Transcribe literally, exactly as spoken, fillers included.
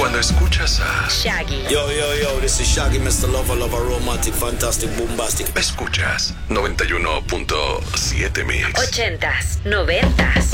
Cuando escuchas a Shaggy. Yo, yo, yo, this is Shaggy, mister Lover, Lover, Romantic, Fantastic, Bombastic. escuchas noventa y uno punto siete Mix. Ochentas, noventas,